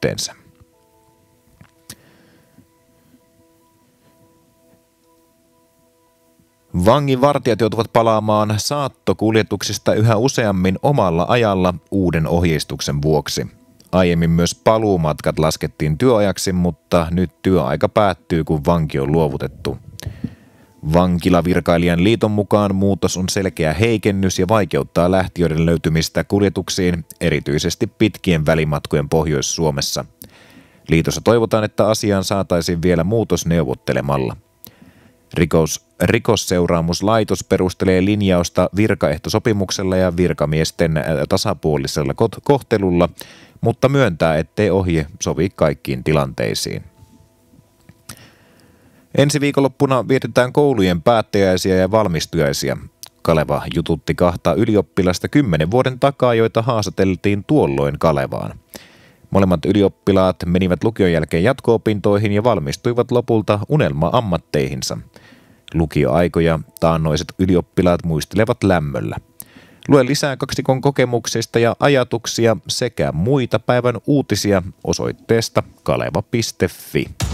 yhteensä. Vanginvartijat joutuvat palaamaan saattokuljetuksista yhä useammin omalla ajalla uuden ohjeistuksen vuoksi. Aiemmin myös paluumatkat laskettiin työajaksi, mutta nyt työaika päättyy, kun vanki on luovutettu. Vankilavirkailijan liiton mukaan muutos on selkeä heikennys ja vaikeuttaa lähtiöiden löytymistä kuljetuksiin, erityisesti pitkien välimatkojen Pohjois-Suomessa. Liitossa toivotaan, että asiaan saataisiin vielä muutos neuvottelemalla. Rikosseuraamuslaitos perustelee linjausta virkaehtosopimuksella ja virkamiesten tasapuolisella kohtelulla, mutta myöntää, ettei ohje sovi kaikkiin tilanteisiin. Ensi viikonloppuna vietetään koulujen päättäjäisiä ja valmistujaisia. Kaleva jututti 2 ylioppilasta 10 vuoden takaa, joita haastateltiin tuolloin Kalevaan. Molemmat ylioppilaat menivät lukion jälkeen jatko-opintoihin ja valmistuivat lopulta unelma-ammatteihinsa. Lukioaikoja taannoiset ylioppilaat muistelevat lämmöllä. Lue lisää kaksikon kokemuksista ja ajatuksia sekä muita päivän uutisia osoitteesta kaleva.fi.